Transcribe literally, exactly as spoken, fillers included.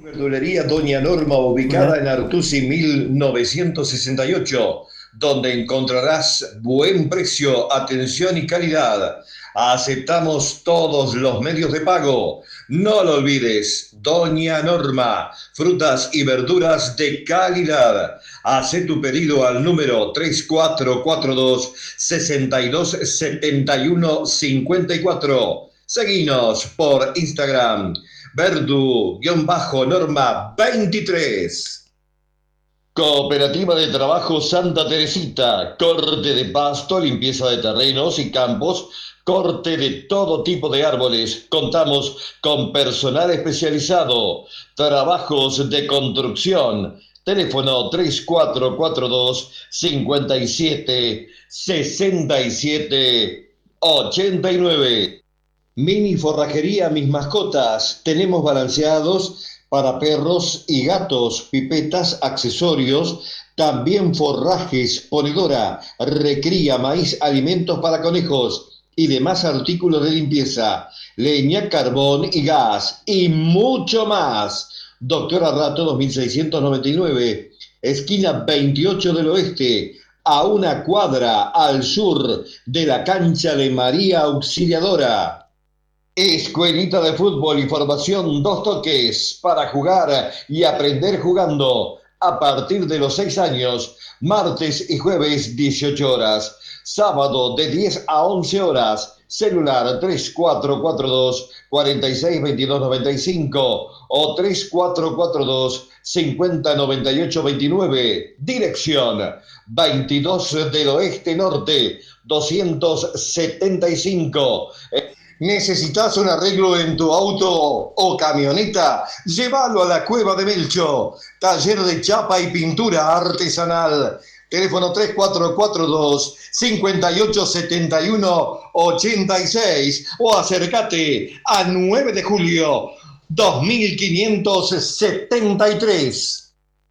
Verdulería Doña Norma, ubicada Hola. en Artusi mil novecientos sesenta y ocho, donde encontrarás buen precio, atención y calidad. Aceptamos todos los medios de pago. No lo olvides, Doña Norma, frutas y verduras de calidad. Haz tu pedido al número tres cuatro cuatro dos, seis dos siete uno cinco cuatro. Seguinos por Instagram Verdu-Norma veintitrés. Cooperativa de Trabajo Santa Teresita, corte de pasto, limpieza de terrenos y campos, corte de todo tipo de árboles. Contamos con personal especializado, trabajos de construcción. Teléfono tres cuatro cuatro dos, cinco siete, seis siete, ocho nueve. Mini forrajería Mis Mascotas. Tenemos balanceados para perros y gatos, pipetas, accesorios, también forrajes, ponedora, recría, maíz, alimentos para conejos y demás artículos de limpieza, leña, carbón y gas y mucho más. Doctora Rato dos mil seiscientos noventa y nueve, esquina veintiocho del Oeste, a una cuadra al sur de la cancha de María Auxiliadora. Escuelita de fútbol y formación dos toques para jugar y aprender jugando a partir de los seis años, martes y jueves dieciocho horas, sábado de diez a once horas, celular tres cuatro cuatro dos, cuatro seis dos dos nueve cinco o tres cuatro cuatro dos, cinco cero nueve ocho dos nueve, dirección veintidós del Oeste Norte, doscientos setenta y cinco. ¿Necesitas un arreglo en tu auto o camioneta? Llévalo a la Cueva de Melcho, taller de chapa y pintura artesanal. Teléfono tres cuatro cuatro dos, cinco ocho siete uno, ocho seis o acércate a nueve de julio dos mil quinientos setenta y tres.